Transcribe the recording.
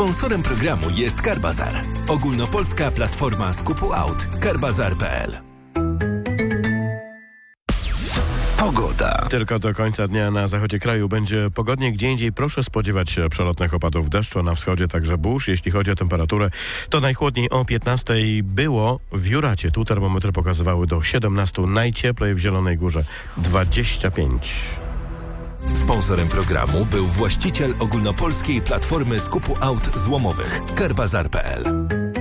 Sponsorem programu jest Carbazar. Ogólnopolska platforma skupu aut. Carbazar.pl. Pogoda. Tylko do końca dnia na zachodzie kraju będzie pogodnie, gdzie indziej proszę spodziewać się przelotnych opadów deszczu, na wschodzie także burz. Jeśli chodzi o temperaturę, to najchłodniej o 15 było w Juracie. Tu termometry pokazywały do 17, najcieplej w Zielonej Górze 25. Sponsorem programu był właściciel ogólnopolskiej platformy skupu aut złomowych Carbazar.pl.